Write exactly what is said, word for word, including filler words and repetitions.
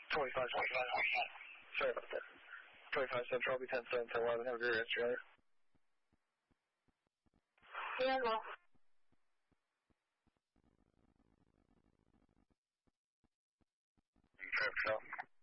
twenty-five, twenty-five. Sorry about that. twenty-five Central, I'll be ten seven, ten eleven. Have a great rest of your night. Yeah, well. Traffic,